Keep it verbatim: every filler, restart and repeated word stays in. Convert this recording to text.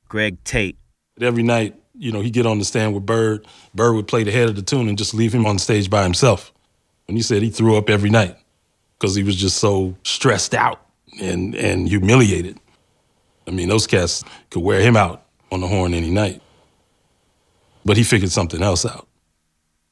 Greg Tate. Every night, you know, he'd get on the stand with Bird. Bird would play the head of the tune and just leave him on stage by himself. And he said he threw up every night because he was just so stressed out and, and humiliated. I mean, those cats could wear him out on the horn any night. But he figured something else out.